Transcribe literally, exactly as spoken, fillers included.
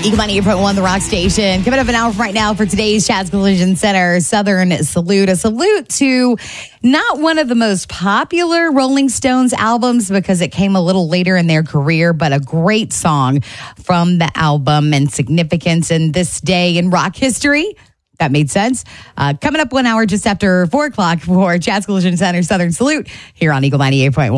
Eagle ninety-eight point one, the rock station. Coming up an hour from right now for today's Chaz Collision Center Southern Salute. A salute to not one of the most popular Rolling Stones albums because it came a little later in their career, but a great song from the album and significance in this day in rock history. That made sense. Uh, coming up one hour just after four o'clock for Chaz Collision Center Southern Salute here on Eagle ninety-eight point one.